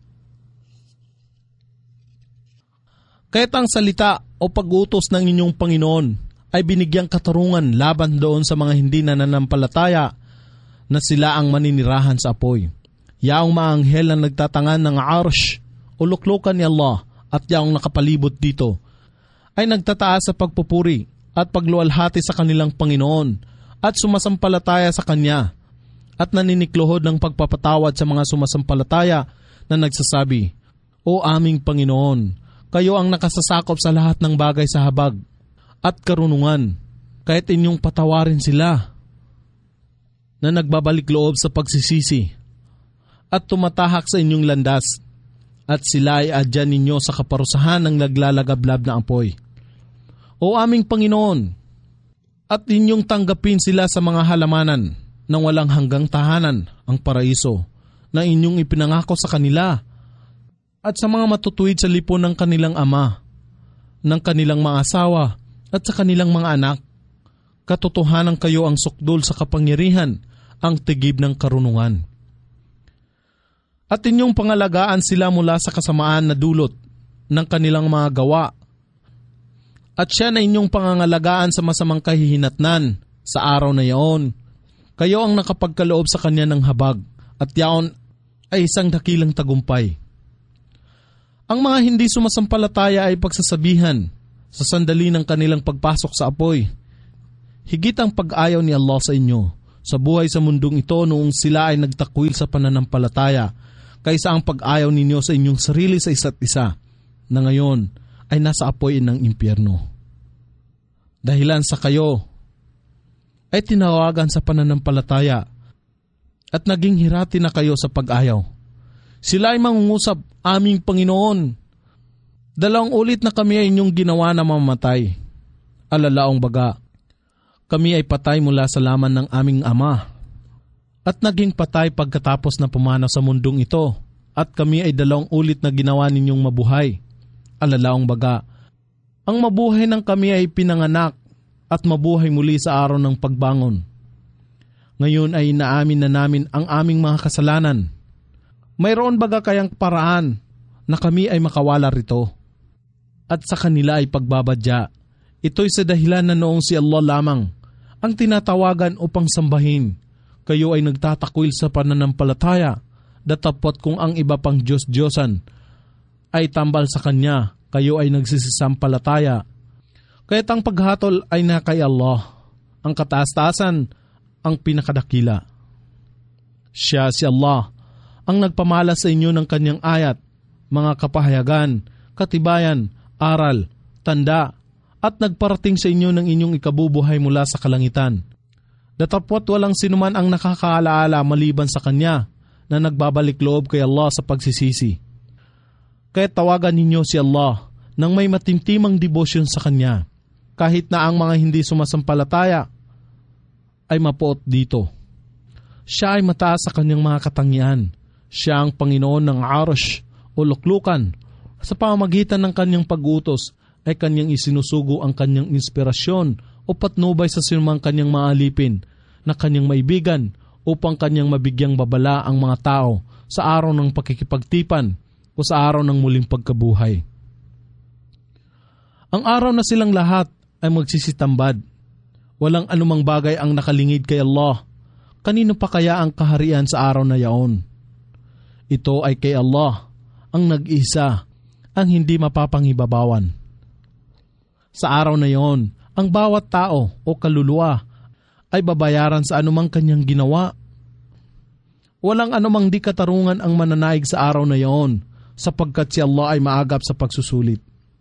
Kaya't ang salita o pag-utos ng inyong Panginoon ay binigyang katarungan laban doon sa mga hindi nananampalataya na sila ang maninirahan sa apoy. Yaong maanghel na nagtatangan ng arsh o luklukan ni Allah at yaong nakapalibot dito ay nagtataas sa pagpupuri at pagluwalhati sa kanilang Panginoon at sumasampalataya sa Kanya at naninikluhod ng pagpapatawad sa mga sumasampalataya na nagsasabi, O aming Panginoon, kayo ang nakasasakop sa lahat ng bagay sa habag at karunungan, kahit inyong patawarin sila na nagbabalik loob sa pagsisisi at tumatahak sa inyong landas at sila ay adyan ninyo sa kaparusahan ng naglalagablab na apoy. O aming Panginoon, at inyong tanggapin sila sa mga halamanan ng walang hanggang tahanan, ang paraiso, na inyong ipinangako sa kanila at sa mga matutuwid sa lipon ng kanilang ama ng kanilang mga asawa at sa kanilang mga anak. Katotohanan kayo ang sukdol sa kapangyarihan, ang tigib ng karunungan. At inyong pangalagaan sila mula sa kasamaan na dulot ng kanilang mga gawa. At siya na inyong pangangalagaan sa masamang kahihinatnan sa araw na yaon. Kayo ang nakapagkaloob sa kanya ng habag, at yaon ay isang dakilang tagumpay. Ang mga hindi sumasampalataya ay pagsasabihan sa sandali ng kanilang pagpasok sa apoy. Higit ang pag-ayaw ni Allah sa inyo sa buhay sa mundong ito noong sila ay nagtakwil sa pananampalataya kaysa ang pag-ayaw ninyo sa inyong sarili sa isa't isa na ngayon ay nasa apoy ng impyerno. Dahilan sa kayo ay tinawagan sa pananampalataya at naging hirati na kayo sa pag-ayaw. Sila ay mangungusap, aming Panginoon. 2 ulit na kami ay inyong ginawa na mamatay. Alalaong baga, kami ay patay mula sa laman ng aming Ama. At naging patay pagkatapos na pumanaw sa mundong ito. At kami ay 2 ulit na ginawa ninyong mabuhay. Alalaong baga, ang mabuhay ng kami ay pinanganak at mabuhay muli sa araw ng pagbangon. Ngayon ay inaamin na namin ang aming mga kasalanan. Mayroon baga kayang paraan na kami ay makawala rito? At sa kanila ay pagbabadya. Ito'y sa dahilan na noong si Allah lamang ang tinatawagan upang sambahin. Kayo ay nagtatakwil sa pananampalataya, datapot kung ang iba pang Diyos-Diyosan ay tambal sa Kanya, kayo ay nagsisisampalataya. Kaya't ang paghatol ay na kay Allah, ang kataas-taasan, ang pinakadakila. Siya si Allah, ang nagpamala sa inyo ng Kanyang ayat, mga kapahayagan, katibayan, aral, tanda, at nagparating sa inyo ng inyong ikabubuhay mula sa kalangitan. Datapwat walang sinuman ang nakakaalaala maliban sa Kanya na nagbabalik loob kay Allah sa pagsisisi. Kaya tawagan ninyo si Allah nang may matimtimang debosyon sa Kanya, kahit na ang mga hindi sumasampalataya ay mapuot dito. Siya ay mataas sa Kanyang mga katangian. Siya ang Panginoon ng Arush o luklukan. Sa pamamagitan ng Kanyang pag-utos ay Kanyang isinusugo ang Kanyang inspirasyon o patnubay sa sinumang Kanyang maalipin na Kanyang maibigan upang Kanyang mabigyang babala ang mga tao sa araw ng pakikipagtipan o sa araw ng muling pagkabuhay. Ang araw na silang lahat ay magsisitambad. Walang anumang bagay ang nakalingid kay Allah. Kanino pa kaya ang kaharian sa araw na yaon? Ito ay kay Allah, ang nag-isa, ang hindi mapapangibabawan. Sa araw na yon, ang bawat tao o kaluluwa ay babayaran sa anumang kanyang ginawa. Walang anumang di katarungan ang mananaig sa araw na yon, sapagkat si Allah ay maagap sa pagsusulit.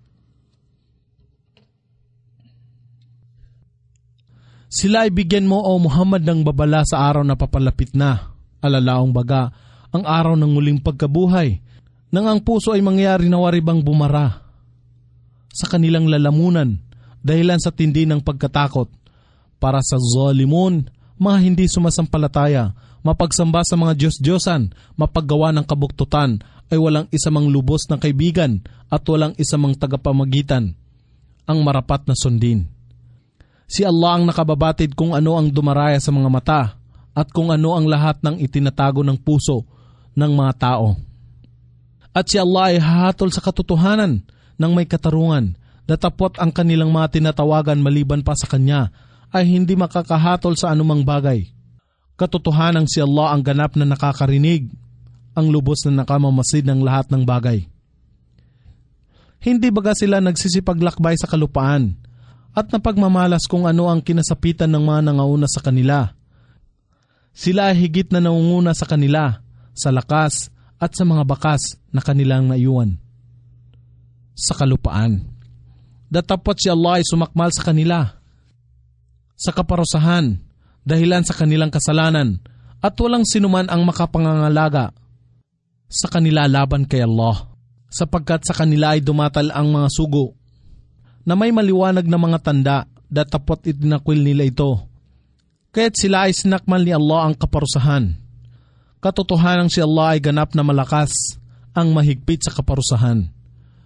Sila ay bigyan mo o Muhammad ng babala sa araw na papalapit na, alalaong baga, ang araw ng muling pagkabuhay, nang ang puso ay mangyari na waribang bumara sa kanilang lalamunan dahilan sa tindi ng pagkatakot. Para sa zalimun, mga hindi sumasampalataya, mapagsamba sa mga Diyos-Diyosan, mapaggawa ng kabuktutan, ay walang isamang lubos na kaibigan at walang isamang tagapamagitan, ang marapat na sundin. Si Allah ang nakababatid kung ano ang dumaraya sa mga mata at kung ano ang lahat ng itinatago ng puso ng mga tao. At si Allah ay hahatol sa katotohanan ng may katarungan, datapot ang kanilang mga tinatawagan maliban pa sa Kanya ay hindi makakahatol sa anumang bagay. Katotohanan si Allah ang ganap na nakakarinig, ang lubos na nakamamasid ng lahat ng bagay. Hindi baga sila nagsisipaglakbay sa kalupaan at napagmamalas kung ano ang kinasapitan ng mga nangauna sa kanila. Sila ay higit na nangunguna sa kanila, sa lakas at sa mga bakas na kanilang naiwan sa kalupaan. Datapot si Allah ay sumakmal sa kanila sa kaparusahan dahilan sa kanilang kasalanan at walang sinuman ang makapangangalaga sa kanila laban kay Allah, sapagkat sa kanila ay dumatal ang mga sugo na may maliwanag na mga tanda, datapot itinakwil nila ito. Kaya't sila ay sinakmal ni Allah ang kaparusahan. Katotohanan si Allah ay ganap na malakas, ang mahigpit sa kaparusahan.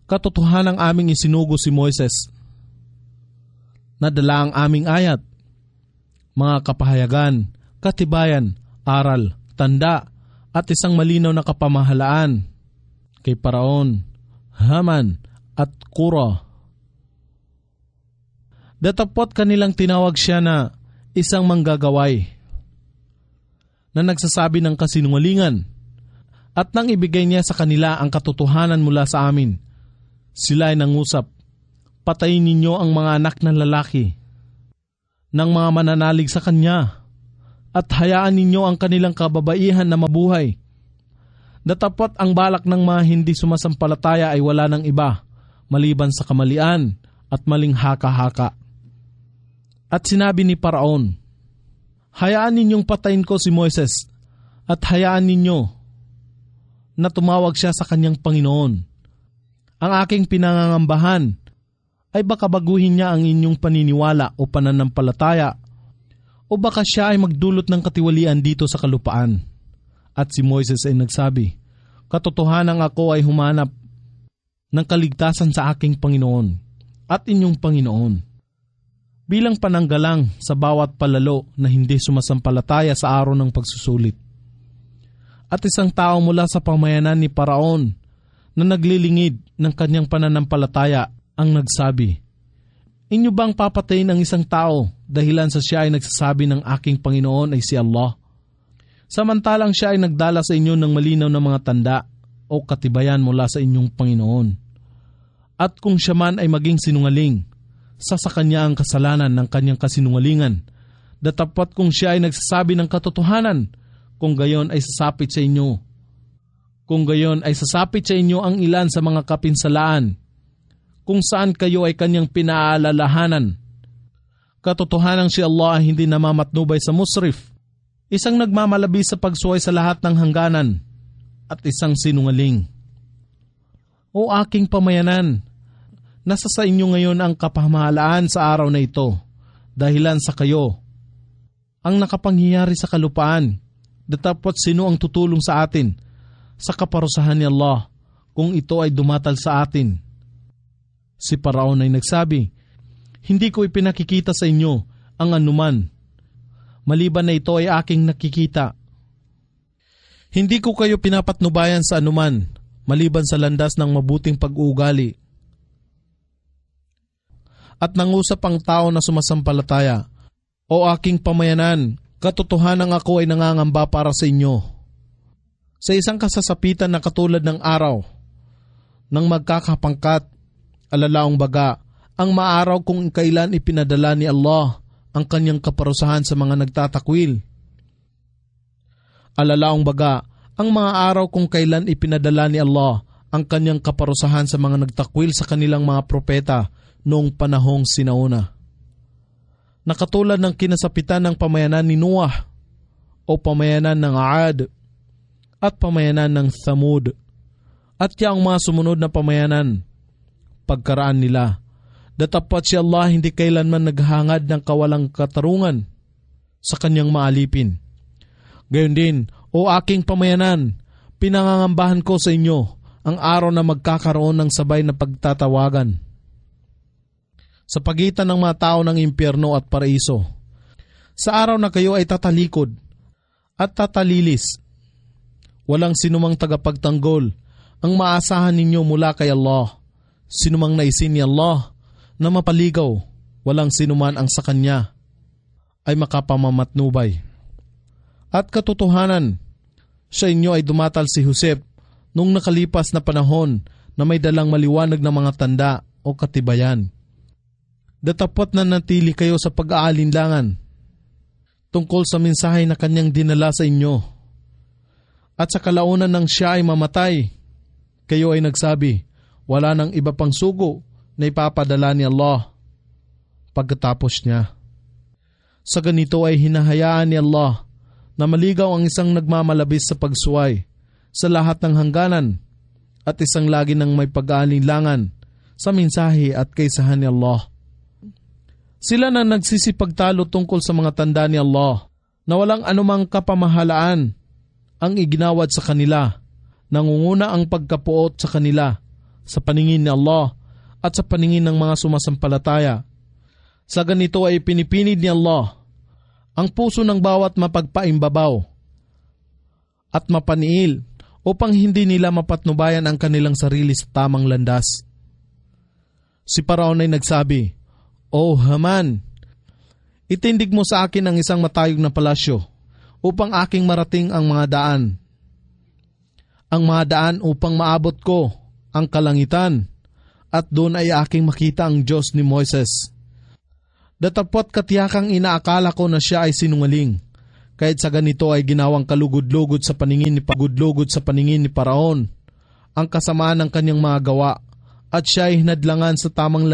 katotohanang aming isinugo si Moises. Nadala ang aming ayat, mga kapahayagan, katibayan, aral, tanda, at isang malinaw na kapamahalaan kay Paraon, Haman, at Kura. Datapot kanilang tinawag siya na isang manggagaway na nagsasabi ng kasinungalingan, at nang ibigay niya sa kanila ang katotohanan mula sa amin, sila ay nangusap, patayin ninyo ang mga anak ng lalaki ng mga mananalig sa kanya at hayaan ninyo ang kanilang kababaihan na mabuhay. Datapot ang balak ng mga hindi sumasampalataya ay wala ng iba maliban sa kamalian at maling haka-haka. At sinabi ni Paraon, hayaan ninyong patayin ko si Moises at hayaan ninyo na tumawag siya sa kanyang Panginoon. Ang aking pinangangambahan ay baka baguhin niya ang inyong paniniwala o pananampalataya, o baka siya ay magdulot ng katiwalian dito sa kalupaan. At si Moises ay nagsabi, katotohanan ako ay humanap ng kaligtasan sa aking Panginoon at inyong Panginoon, bilang pananggalang sa bawat palalo na hindi sumasampalataya sa araw ng pagsusulit. At isang tao mula sa pamayanan ni Paraon na naglilingid ng kanyang pananampalataya ang nagsabi, inyo bang papatayin ang isang tao dahilan sa siya ay nagsasabi ng aking Panginoon ay si Allah? Samantalang siya ay nagdala sa inyo ng malinaw na mga tanda o katibayan mula sa inyong Panginoon. At kung siya man ay maging sinungaling, sa kanya ang kasalanan ng kanyang kasinungalingan. Datapot kung siya ay nagsasabi ng katotohanan, kung gayon ay sasapit sa inyo. Kung gayon ay sasapit sa inyo ang ilan sa mga kapinsalaan, kung saan kayo ay kanyang pinaalalahanan. Katotohanan si Allah ay hindi namamatnubay sa musrif, isang nagmamalabi sa pagsuway sa lahat ng hangganan, at isang sinungaling. O aking pamayanan, nasa sa inyo ngayon ang kapamahalaan sa araw na ito, dahilan sa kayo ang nakapangyayari sa kalupaan. Datapot sino ang tutulong sa atin sa kaparusahan ni Allah kung ito ay dumatal sa atin? Si Paraon ay nagsabi, hindi ko ipinakikita sa inyo ang anuman, maliban na ito ay aking nakikita. Hindi ko kayo pinapatnubayan sa anuman, maliban sa landas ng mabuting pag-uugali. At nangusap ang tao na sumasampalataya, o aking pamayanan, katotohanan ako ay nangangamba para sa inyo. Sa isang kasasapitan na katulad ng araw, nang magkakapangkat, alalaong baga, ang maaraw kung kailan ipinadala ni Allah ang kanyang kaparusahan sa mga nagtatakwil. Alalaong baga, ang mga araw kung kailan ipinadala ni Allah ang kanyang kaparusahan sa mga nagtakwil sa kanilang mga propeta noong panahong sinauna. Nakatulad ng kinasapitan ng pamayanan ni Noah o pamayanan ng Aad at pamayanan ng Thamud at yang mga sumunod na pamayanan pagkaraan nila. Datapot si Allah hindi kailanman naghangad ng kawalang katarungan sa kanyang maalipin. Gayon din, o aking pamayanan, pinangangambahan ko sa inyo ang araw na magkakaroon ng sabay na pagtatawagan sa pagitan ng mga tao ng impyerno at paraiso. Sa araw na kayo ay tatalikod at tatalilis, walang sinumang tagapagtanggol ang maasahan ninyo mula kay Allah. Sinumang naisin ni Allah na mapaligaw, walang sinuman ang sa kanya ay makapamamatnubay. At katotohanan, sa inyo ay dumatal si Josep nung nakalipas na panahon na may dalang maliwanag na mga tanda o katibayan. Datapot na natili kayo sa pag-aalinlangan tungkol sa mensahe na kanyang dinala sa inyo. At sa kalaunan ng siya ay mamatay, kayo ay nagsabi, wala nang iba pang sugo na ipapadala ni Allah pagkatapos niya. Sa ganito ay hinahayaan ni Allah na maligaw ang isang nagmamalabis sa pagsuway sa lahat ng hangganan at isang lagi ng may pag-aalinlangan sa mensahe at kaysahan ni Allah. Sila na nagsisipagtalo tungkol sa mga tanda ni Allah na walang anumang kapamahalaan ang iginawad sa kanila, nangunguna ang pagkapuot sa kanila sa paningin ni Allah at sa paningin ng mga sumasampalataya. Sa ganito ay pinipinid ni Allah ang puso ng bawat mapagpaimbabaw at mapaniil upang hindi nila mapatnubayan ang kanilang sarili sa tamang landas. Si Paraon ay nagsabi, "O Haman, itindig mo sa akin ang isang matayog na palasyo upang aking marating ang mga daan. Ang mga daan upang maabot ko ang kalangitan at doon ay aking makita ang Diyos ni Moises. Datapot katiyakang inaakala ko na siya ay sinungaling. Kahit sa ganito ay ginawang kalugod-lugod sa paningin ni Paraon ang kasamaan ng kanyang mga gawa at siya ay hinadlangan sa tamang